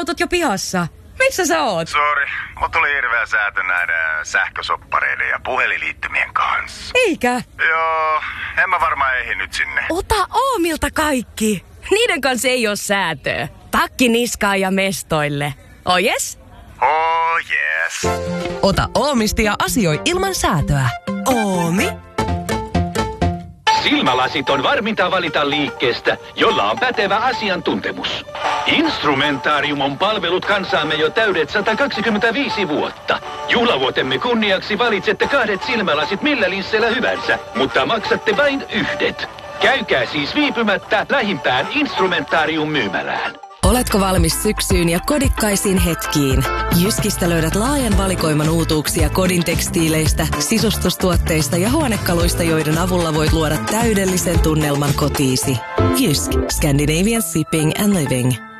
autot jo pihassa. Missä sä oot? Sori, mut tuli hirveä säätö näiden sähkösoppareiden ja puhelinliittymien kanssa. Eikä? Joo, en mä varmaan ehdi nyt sinne. Ota Oomilta kaikki. Niiden kanssa ei oo säätöä. Takki niskaan ja mestoille. Oh yes? Oh yes. Ota Oomista ja asioi ilman säätöä. Oomi. Silmälasit on varminta valita liikkeestä, jolla on pätevä asiantuntemus. Instrumentaarium on palvellut kansaamme jo täydet 125 vuotta. Juhlavuotemme kunniaksi valitsette 2 silmälasit millä linsseillä hyvänsä, mutta maksatte vain 1. Käykää siis viipymättä lähimpään Instrumentaarium-myymälään. Oletko valmis syksyyn ja kodikkaisiin hetkiin? Jyskistä löydät laajan valikoiman uutuuksia kodin tekstiileistä, sisustustuotteista ja huonekaluista, joiden avulla voit luoda täydellisen tunnelman kotiisi. Jysk. Scandinavian Shipping and Living.